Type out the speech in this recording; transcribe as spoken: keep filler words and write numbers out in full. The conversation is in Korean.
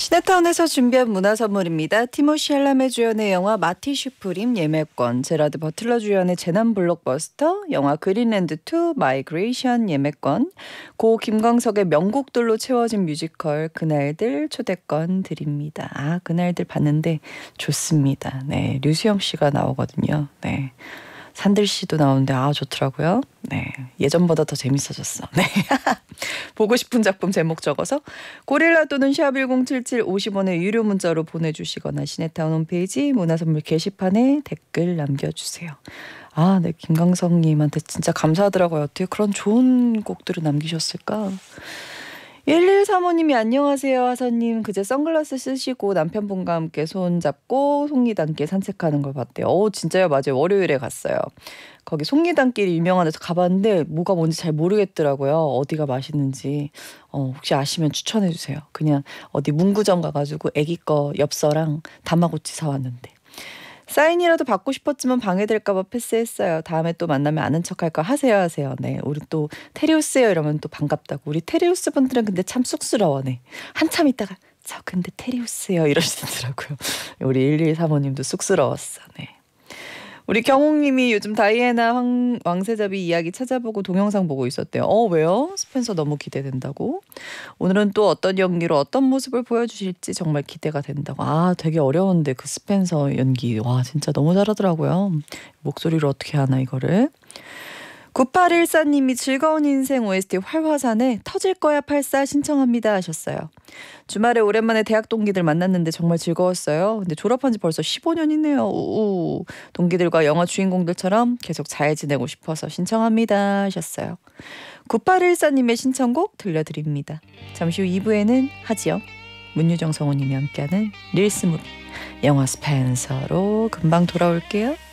시네타운에서 준비한 문화선물입니다. 티모시 샬라메 주연의 영화 마티 슈프림 예매권, 제라드 버틀러 주연의 재난 블록버스터 영화 그린랜드 투 마이그레이션 예매권, 고 김광석의 명곡들로 채워진 뮤지컬 그날들 초대권 드립니다. 아, 그날들 봤는데 좋습니다. 네, 류수영 씨가 나오거든요. 네. 산들 씨도 나오는데 아 좋더라고요. 네, 예전보다 더 재밌어졌어. 네. 보고 싶은 작품 제목 적어서 고릴라 또는 샵 일공칠칠 오십 원의 유료 문자로 보내주시거나 시네타운 홈페이지 문화선물 게시판에 댓글 남겨주세요. 아, 네, 김광석님한테 진짜 감사하더라고요. 어떻게 그런 좋은 곡들을 남기셨을까? 일일삼오님이 안녕하세요 하서님, 그제 선글라스 쓰시고 남편분과 함께 손잡고 송리단길 산책하는 걸 봤대요. 오, 진짜요? 맞아요. 월요일에 갔어요. 거기 송리단길이 유명한 데서 가봤는데 뭐가 뭔지 잘 모르겠더라고요. 어디가 맛있는지. 어, 혹시 아시면 추천해 주세요. 그냥 어디 문구점 가가지고 애기 거 엽서랑 다마고치 사왔는데. 사인이라도 받고 싶었지만 방해될까봐 패스했어요. 다음에 또 만나면 아는 척할까 하세요 하세요. 네, 우리 또 테리우스요 이러면 또 반갑다고. 우리 테리우스 분들은 근데 참 쑥스러워. 네, 한참 있다가 저 근데 테리우스요 이러시더라고요. 우리 일일삼오님도 쑥스러웠어. 네. 우리 경홍님이 요즘 다이애나 황, 왕세자비 이야기 찾아보고 동영상 보고 있었대요. 어, 왜요? 스펜서 너무 기대된다고. 오늘은 또 어떤 연기로 어떤 모습을 보여주실지 정말 기대가 된다고. 아, 되게 어려운데 그 스펜서 연기. 와, 진짜 너무 잘하더라고요. 목소리로 어떻게 하나 이거를. 구팔일사님이 즐거운 인생 오에스티 활화산에 터질 거야 팔사 신청합니다 하셨어요. 주말에 오랜만에 대학 동기들 만났는데 정말 즐거웠어요. 근데 졸업한 지 벌써 십오 년이네요. 우우. 동기들과 영화 주인공들처럼 계속 잘 지내고 싶어서 신청합니다 하셨어요. 구팔일사님의 신청곡 들려드립니다. 잠시 후 이 부에는 하지영, 문유정 성우님이 함께하는 릴스 무비 영화 스펜서로 금방 돌아올게요.